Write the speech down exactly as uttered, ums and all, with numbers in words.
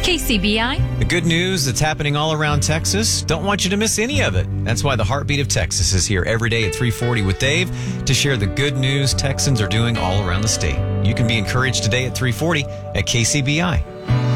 K C B I. The good news that's happening all around Texas. Don't want you to miss any of it. That's why the Heartbeat of Texas is here every day at three forty with Dave to share the good news Texans are doing all around the state. You can be encouraged today at three forty at K C B I.